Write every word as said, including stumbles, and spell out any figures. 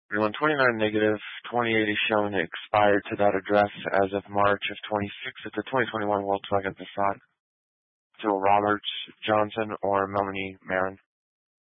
one twenty-nine negative, twenty eighty showing expired to that address as of March of twenty-six. It's a twenty twenty-one Volkswagen Passat. To Robert Johnson or Melanie Marin.